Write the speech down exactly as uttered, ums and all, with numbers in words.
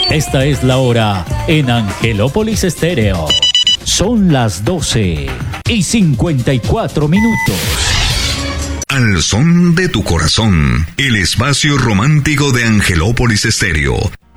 Esta es la hora en Angelópolis Estéreo. Son las doce y cincuenta y cuatro minutos. Al son de tu corazón, el espacio romántico de Angelópolis Estéreo.